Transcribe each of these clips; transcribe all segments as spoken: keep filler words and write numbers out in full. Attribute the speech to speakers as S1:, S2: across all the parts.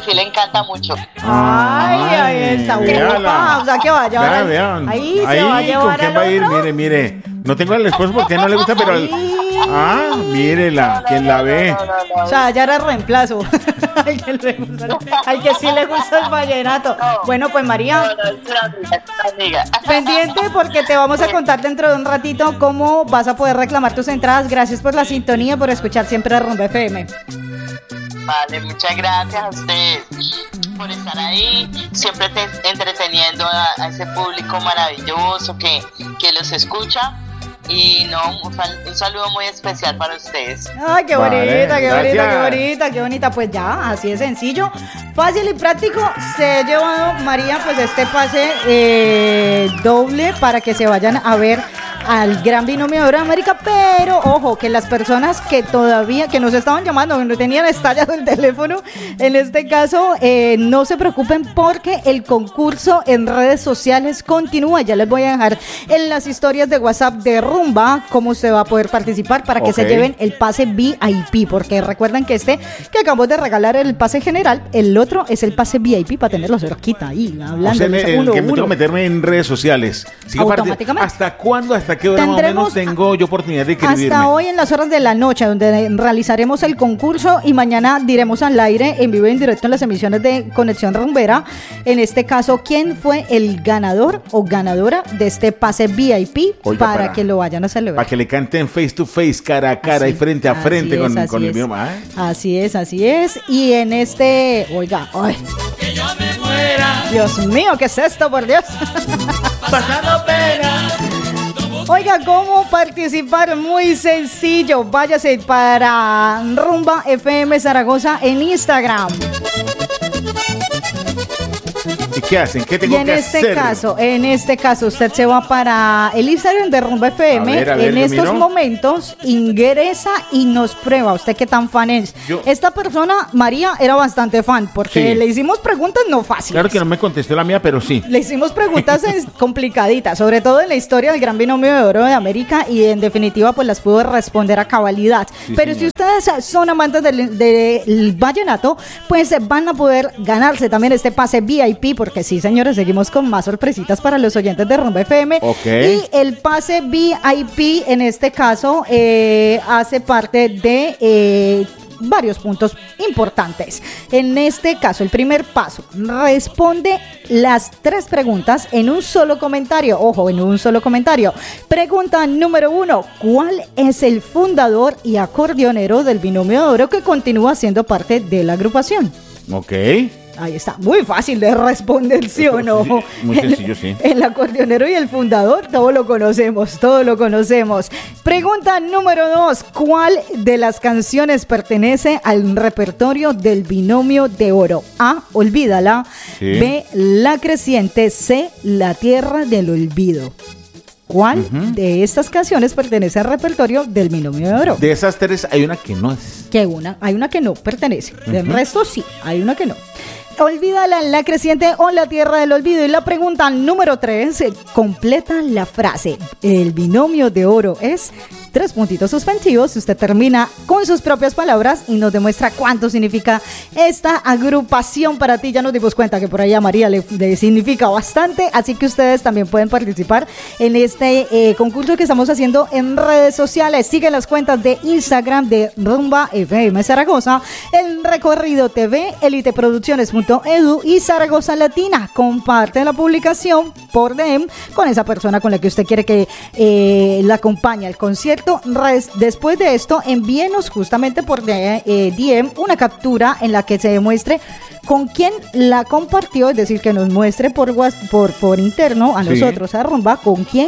S1: sí le encanta mucho.
S2: Ay, ahí está. Upa, o sea que va a llevar.
S3: Vean, vean.
S2: Ahí se
S3: Ahí,
S2: va a llevar.
S3: ¿con quién va a ir?
S2: otro?
S3: Mire, mire. No tengo al esposo porque no le gusta, pero... el- Ah, mírela, ¿quién la ve?
S1: No, no, no, no.
S2: O sea, ya era reemplazo. Al que, le gusta el- al que sí le gusta el vallenato. Bueno, pues María,
S1: No, no, es una amiga, es una amiga.
S2: pendiente porque te vamos a contar dentro de un ratito cómo vas a poder reclamar tus entradas. Gracias por la sintonía, por escuchar siempre a Rumba F M.
S1: Vale, muchas gracias a ustedes por estar ahí, siempre te- entreteniendo a, a ese público maravilloso que, que los escucha. Y no, un, sal- un saludo muy especial para ustedes.
S2: Ay, qué
S3: Vale,
S2: bonita, qué bonita, qué
S3: gracias.
S2: bonita, qué bonita. Pues ya, así de sencillo, fácil y práctico. Se ha llevado María pues este pase eh, doble para que se vayan a ver al Gran Binomio de Oro de América, pero ojo, que las personas que todavía, que nos estaban llamando, que no tenían estallado el teléfono, en este caso, eh, no se preocupen porque el concurso en redes sociales continúa. Ya les voy a dejar en las historias de WhatsApp de Rumba cómo usted va a poder participar para que
S3: Ok.
S2: se lleven el pase V I P, porque recuerden que este que acabamos de regalar el pase general, el otro es el pase V I P para tenerlo cerquita ahí, hablando.
S3: O sea, en el,
S2: uno,
S3: que me tengo
S2: uno.
S3: que meterme en redes sociales. Sí, aparte,
S2: Automáticamente.
S3: ¿hasta cuándo, hasta qué hora más o
S2: Tendremos
S3: menos tengo yo oportunidad de inscribirme?
S2: hasta hoy en las horas de la noche, donde realizaremos el concurso y mañana diremos al aire en vivo y en directo en las emisiones de Conexión Rumbera. En este caso, quién fue el ganador o ganadora de este pase V I P.
S3: Oiga,
S2: para,
S3: para-
S2: que lo vayan a celebrar.
S3: Para que le canten face to face, cara a cara
S2: Así-
S3: y frente a
S2: así
S3: frente
S2: es,
S3: con,
S2: así
S3: con el
S2: es.
S3: mío. Ah,
S2: Así es, así es. Y en este, oiga, ay, Dios mío, ¿qué es esto, por Dios?
S3: pasando pena.
S2: Oiga, ¿cómo participar? Muy sencillo. Váyase para Rumba F M Zaragoza en Instagram.
S3: ¿Y qué hacen? ¿Qué tengo
S2: Y en
S3: que
S2: este
S3: hacer?
S2: caso, en este caso, usted se va para el Instagram de Rumba F M.
S3: A ver, a ver,
S2: en
S3: yo
S2: estos
S3: miro.
S2: momentos ingresa y nos prueba. ¿Usted qué tan fan es?
S3: Yo-
S2: Esta persona, María, era bastante fan porque
S3: Sí.
S2: le hicimos preguntas no fáciles.
S3: Claro que no me contestó la mía, pero sí.
S2: Le hicimos preguntas en- complicaditas, sobre todo en la historia del Gran Binomio de Oro de América, y en definitiva pues las pudo responder a cabalidad.
S3: Sí,
S2: Pero
S3: señor.
S2: si ustedes son amantes del, del vallenato, pues eh, van a poder ganarse también este pase V I P, porque sí, señores, seguimos con más sorpresitas para los oyentes de Rumba F M.
S3: Ok.
S2: Y el pase V I P en este caso eh, hace parte de... eh, varios puntos importantes. En este caso, el primer paso, responde las tres preguntas en un solo comentario. Ojo, en un solo comentario. Pregunta número uno: ¿cuál es el fundador y acordeonero del Binomio de Oro que continúa siendo parte de la agrupación?
S3: Ok.
S2: Ahí está, muy fácil de responder, ¿sí o no?
S3: Sí, muy sencillo, sí.
S2: El, el acordeonero y el fundador, todo lo conocemos, todo lo conocemos. Pregunta número dos: ¿cuál de las canciones pertenece al repertorio del Binomio de Oro? A, Olvídala.
S3: Sí.
S2: B, La Creciente. C, La Tierra del Olvido. ¿Cuál
S3: Ujú.
S2: de estas canciones pertenece al repertorio del Binomio de Oro?
S3: De esas tres hay una que no es.
S2: Que una, hay una que no pertenece. Del
S3: Ujú.
S2: resto sí, hay una que no. Olvídala, La Creciente o La Tierra del Olvido. Y la pregunta número tres, eh, completa la frase. El Binomio de Oro es... Tres puntitos suspensivos. Usted termina con sus propias palabras y nos demuestra cuánto significa esta agrupación para ti. Ya nos dimos cuenta que por ahí a María le, le significa bastante. Así que ustedes también pueden participar en este eh, concurso que estamos haciendo en redes sociales. Sigue las cuentas de Instagram de Rumba F M Zaragoza, El Recorrido T V, eliteproducciones punto edu y Zaragoza Latina. Comparte la publicación por D M con esa persona con la que usted quiere que eh, la acompañe al concierto. Res- Después de esto, envíenos justamente por D- eh, D M una captura en la que se demuestre con quién la compartió, es decir, que nos muestre por, whats- por, por interno a
S3: Sí.
S2: nosotros, a Rumba, con quién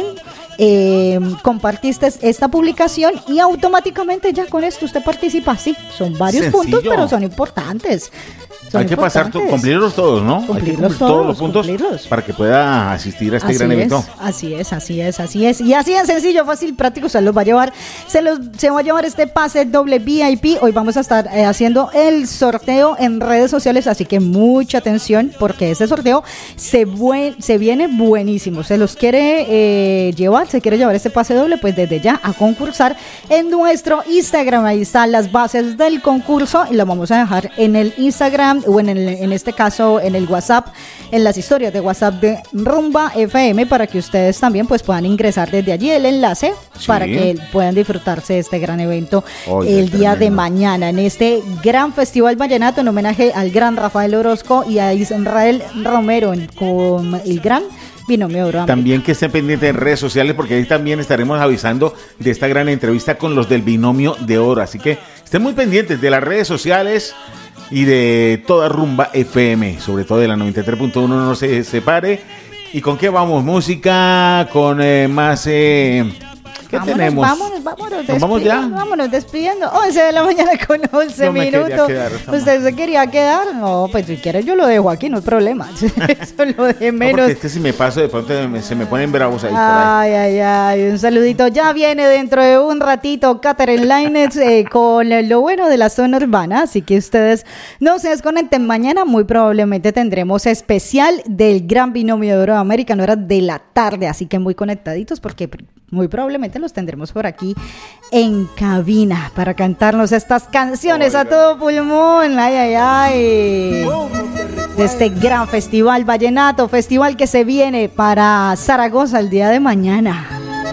S2: eh, compartiste esta publicación, y automáticamente ya con esto usted participa. Sí, son varios
S3: Sencillo.
S2: puntos, pero son importantes. Son
S3: Hay que pasar, to-
S2: importantes.
S3: cumplirlos todos, ¿no? Hay que
S2: Cumplirlos
S3: cumplir todos,
S2: todos,
S3: los puntos
S2: cumplirlos.
S3: para que pueda asistir a este
S2: Así
S3: gran
S2: es,
S3: evento.
S2: así es, así es, así es. Y así de sencillo, fácil, práctico, se los va a llevar, se los se va a llevar este pase doble V I P. Hoy vamos a estar eh, haciendo el sorteo en redes sociales, así que mucha atención porque este sorteo se, buen, se viene buenísimo. Se los quiere eh, llevar igual se quiere llevar este pase doble, pues desde ya a concursar en nuestro Instagram. Ahí están las bases del concurso y las vamos a dejar en el Instagram o en, el, en este caso en el WhatsApp, en las historias de WhatsApp de Rumba F M, para que ustedes también pues puedan ingresar desde allí el enlace, sí, para que puedan disfrutarse de este gran evento. Oye, el día tremendo. De mañana en este gran festival vallenato en homenaje al gran Rafael Orozco y a Israel Romero en, con el gran Binomio de Oro.
S3: También que estén pendientes en redes sociales, porque ahí también estaremos avisando de esta gran entrevista con los del Binomio de Oro, así que estén muy pendientes de las redes sociales y de toda Rumba F M, sobre todo de la noventa y tres punto uno, no se separe. ¿Y con qué vamos? Música, con eh, más... Eh, ¿Qué vámonos, tenemos?
S2: Vámonos, vámonos,
S3: ¿Nos vamos ya?
S2: Vámonos despidiendo. once de la mañana con once
S3: no me
S2: minutos.
S3: Quedar,
S2: ¿Usted se quería quedar? No, pues si quiere yo lo dejo aquí, no hay problema. Eso lo de menos. No,
S3: porque es que si me paso de pronto me, se me ponen bravos ahí.
S2: Ay, por ahí. ay, ay. Un saludito. Ya viene dentro de un ratito Catherine Lainez eh, con lo bueno de la zona urbana. Así que ustedes no se desconecten. Mañana muy probablemente tendremos especial del Gran Binomio de Oro de América en horas de la tarde. Así que muy conectaditos porque muy probablemente los tendremos por aquí en cabina para cantarnos estas canciones Oiga. a todo pulmón. Ay, ay, ay. De este gran festival vallenato, festival que se viene para Zaragoza el día de mañana.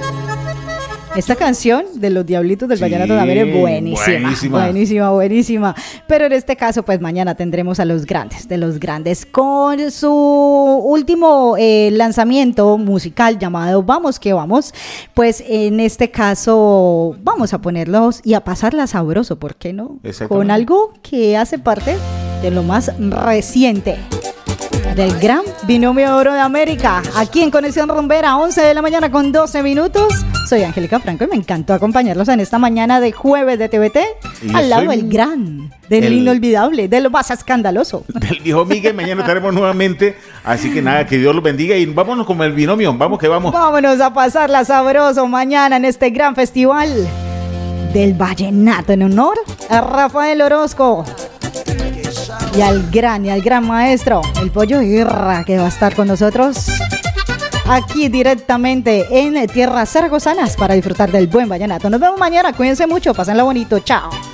S2: Esta canción de los Diablitos del sí, Vallenato también es buenísima, buenísima, buenísima, buenísima. Pero en este caso, pues mañana tendremos a los grandes, de los grandes, con su último eh, lanzamiento musical llamado Vamos que Vamos. Pues en este caso vamos a ponerlos y a pasarla sabroso, ¿por qué no? Con algo que hace parte de lo más reciente del Gran Binomio de Oro de América, aquí en Conexión Rumbera, once de la mañana con doce minutos. Soy Angélica Franco y me encantó acompañarlos en esta mañana de jueves de T V T, al lado del gran, del el, inolvidable, de lo más escandaloso,
S3: del viejo Miguel. Mañana estaremos nuevamente, así que nada, que Dios los bendiga y vámonos con el binomio, vamos que vamos.
S2: Vámonos a pasarla sabroso mañana en este gran festival del vallenato en honor a Rafael Orozco. Y al gran y al gran maestro, el Pollo Irra, que va a estar con nosotros aquí directamente en tierras zaragozanas para disfrutar del buen vallenato. Nos vemos mañana, cuídense mucho, pásenlo bonito, chao.